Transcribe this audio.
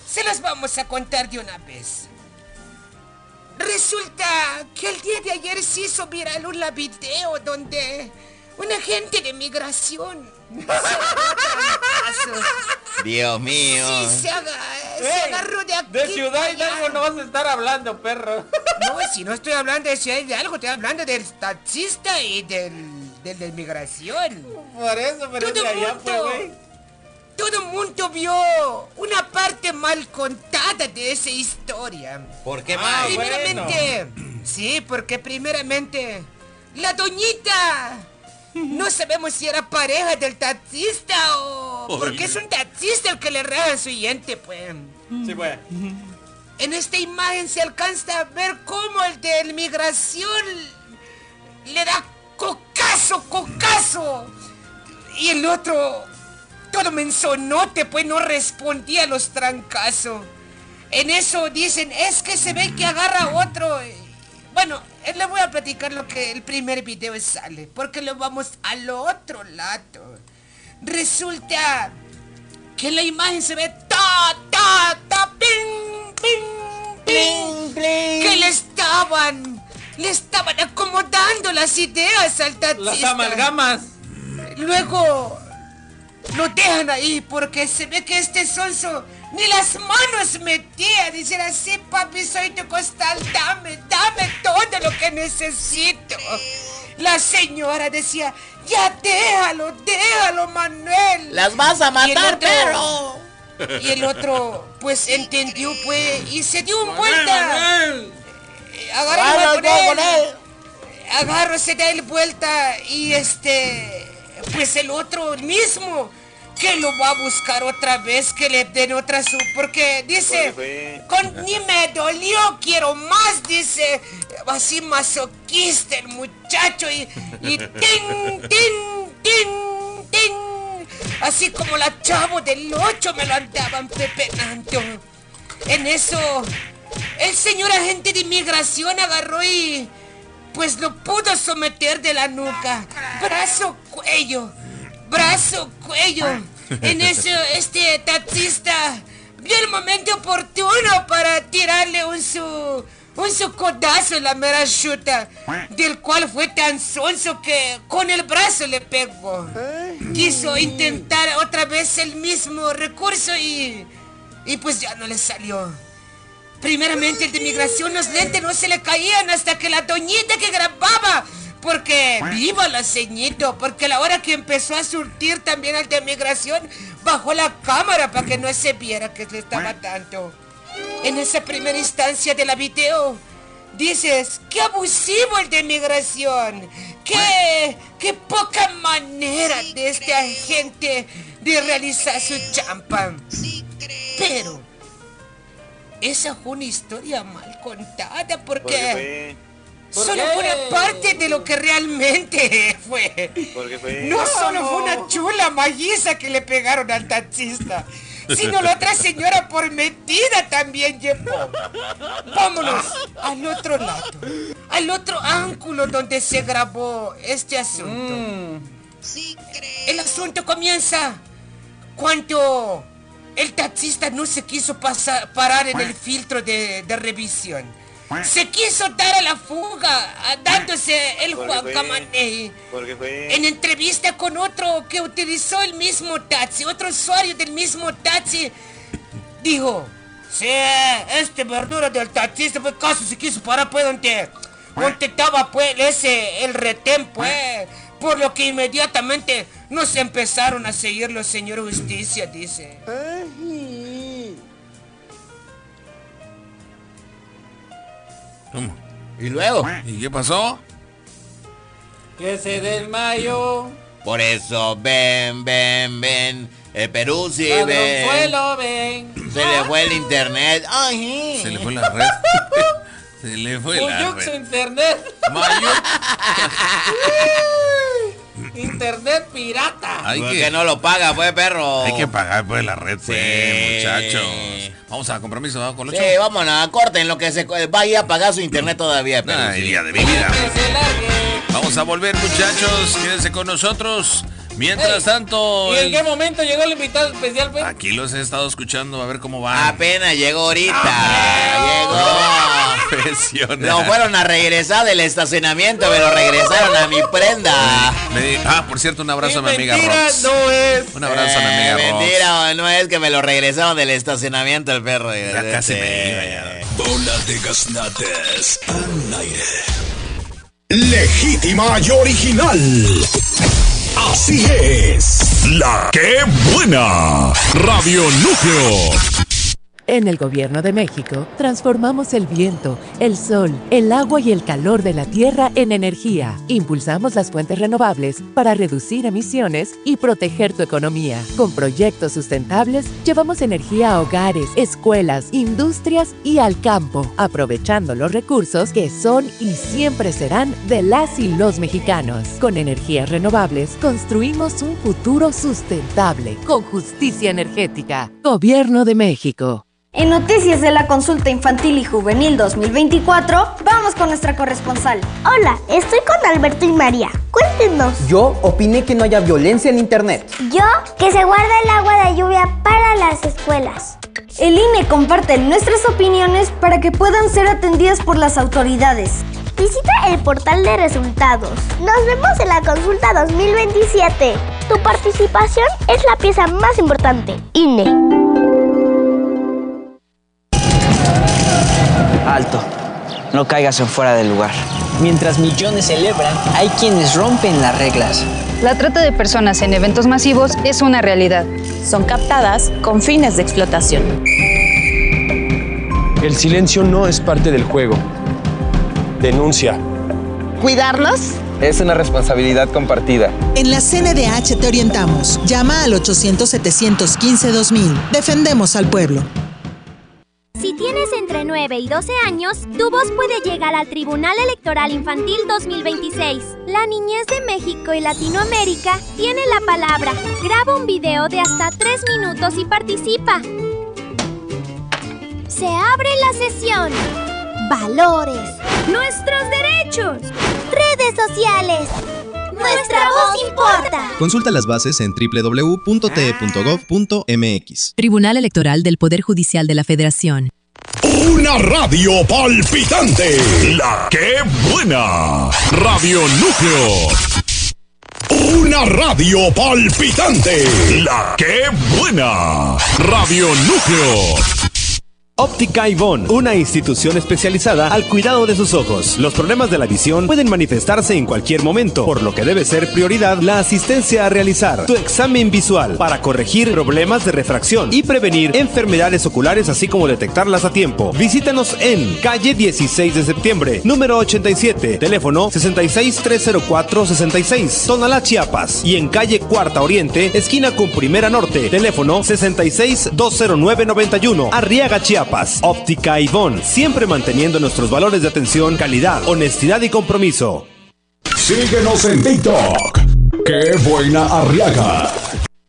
Se los vamos a contar de una vez. Resulta que el día de ayer se hizo viral un video donde un agente de migración Dios mío. Sí, se agarró de aquí. De Ciudad Hidalgo no vas a estar hablando, perro. No, si no estoy hablando de Ciudad Hidalgo, estoy hablando del taxista y del de migración. Por eso, pero es de allá, pues, güey. Todo el mundo vio una parte mal contada de esa historia. ¿Por qué mal? Primeramente, sí, porque primeramente la doñita no sabemos si era pareja del taxista o porque es un taxista el que le raja a su oyente, pues. Sí, pues. En esta imagen se alcanza a ver cómo el de migración le da cocazo. Y el otro, todo mensonote, pues no respondía a los trancazos. En eso dicen, es que se ve que agarra otro. Bueno, le voy a platicar lo que el primer video sale, porque lo vamos al otro lado. Resulta que en la imagen se ve ping, que le estaban acomodando las ideas al taxista. Las amalgamas. Luego lo dejan ahí porque se ve que este sonso ni las manos metía. Dicen así, papi, soy tu costal, dame todo lo que necesito. La señora decía, ya déjalo, Manuel. Las vas a matar, perro. Y el otro, pues, entendió, pues, y se dio un vuelta. Agarro, se da el vuelta y pues el otro mismo que lo va a buscar otra vez, que le den otra porque dice, ni me dolió, quiero más, dice, así masoquista el muchacho y tin, así como la Chavo del 8 me lo andaban pepenando. En eso, el señor agente de inmigración agarró y pues lo pudo someter de la nuca, brazo, cuello. En eso, este taxista vio el momento oportuno para tirarle un su codazo en la mera chuta, del cual fue tan sonso que con el brazo le pegó. Quiso intentar otra vez el mismo recurso y pues ya no le salió. Primeramente el de migración, los lentes no se le caían hasta que la doñita que grababa, porque viva la ceñito, porque a la hora que empezó a surtir también al de migración, bajó la cámara para que no se viera que le estaba dando. En esa primera instancia de la video, dices, qué abusivo el de migración, qué poca manera de este agente de realizar su champa. Pero esa fue una historia mal contada porque solo fue una parte de lo que realmente fue. No solo fue una chula malliza que le pegaron al taxista, sino la otra señora por metida también llevó. Vámonos al otro lado, al otro ángulo donde se grabó este asunto. El asunto comienza cuando el taxista no se quiso parar en el filtro de revisión. Se quiso dar a la fuga, dándose el Juan Camané. En entrevista con otro que utilizó el mismo taxi, otro usuario del mismo taxi, dijo, sí, este verdura del taxista, pues casi se quiso parar, pues, donde estaba, pues, el retén, pues. Por lo que inmediatamente nos empezaron a seguir los señor Justicia, dice. ¿Cómo? ¿Y luego? ¿Y qué pasó? Que se desmayó. Por eso, ven. Peruzzi, ven. Ladronzuelo, ven. Se le fue el internet. Ay. Se le fue la red. Se le fue la Mayuxo red. internet. Mayuxo. Internet pirata. Hay ¿Por que, qué no lo paga, pues, perro? hay que pagar pues la red, pues, Sí. muchachos. Vamos a compromiso, ¿no? Con Sí, 8. vámonos, corten lo que se vaya a pagar su internet todavía, pero Ay, día de mi vida. Que se largue. Vamos a volver, muchachos. Quédense con nosotros. Mientras tanto, ¿Y en qué momento llegó el invitado especial, pues? aquí los he estado escuchando, a ver cómo van. Apenas llegó ahorita. Llegó. Lo fueron a regresar del estacionamiento, me lo regresaron a mi prenda. Por cierto, un abrazo a mi amiga Mentira, Rox. no es. Un abrazo a mi amiga Rox. Mentira, no es que me lo regresaron del estacionamiento el perro. Ya casi me iba ya. Bola de gaznates al aire. Legítima y original. Así es. La que buena. Radio Núcleo. En el Gobierno de México, transformamos el viento, el sol, el agua y el calor de la tierra en energía. Impulsamos las fuentes renovables para reducir emisiones y proteger tu economía. Con proyectos sustentables, llevamos energía a hogares, escuelas, industrias y al campo, aprovechando los recursos que son y siempre serán de las y los mexicanos. Con energías renovables, construimos un futuro sustentable, con justicia energética. Gobierno de México. En noticias de la consulta infantil y juvenil 2024, vamos con nuestra corresponsal. Hola, estoy con Alberto y María. Cuéntenos. Yo opiné que no haya violencia en internet. Yo, que se guarda el agua de lluvia para las escuelas. El INE comparte nuestras opiniones para que puedan ser atendidas por las autoridades. Visita el portal de resultados. Nos vemos en la consulta 2027. Tu participación es la pieza más importante. INE. Alto, no caigas en fuera del lugar. Mientras millones celebran, hay quienes rompen las reglas. La trata de personas en eventos masivos es una realidad. Son captadas con fines de explotación. El silencio no es parte del juego. Denuncia. ¿Cuidarlos? Es una responsabilidad compartida. En la CNDH te orientamos. Llama al 800-715-2000. Defendemos al pueblo. Si tienes entre 9 y 12 años, tu voz puede llegar al Tribunal Electoral Infantil 2026. La niñez de México y Latinoamérica tiene la palabra. Graba un video de hasta 3 minutos y participa. Se abre la sesión. Valores. Nuestros derechos. Redes sociales. Nuestra voz importa. Consulta las bases en www.te.gov.mx. Tribunal Electoral del Poder Judicial de la Federación. Una radio palpitante. La que buena. Radio Núcleo. Una radio palpitante. La que buena. Radio Núcleo. Óptica Ivonne, una institución especializada al cuidado de sus ojos. Los problemas de la visión pueden manifestarse en cualquier momento, por lo que debe ser prioridad la asistencia a realizar tu examen visual para corregir problemas de refracción y prevenir enfermedades oculares, así como detectarlas a tiempo. Visítanos en calle 16 de septiembre, número 87, teléfono 66-304-66, Tonalá, Chiapas, y en calle Cuarta Oriente, esquina con Primera Norte, teléfono 66-209-91, Arriaga, Chiapas. Óptica Ivonne, siempre manteniendo nuestros valores de atención, calidad, honestidad y compromiso. Síguenos en TikTok. ¡Qué buena Arriaga!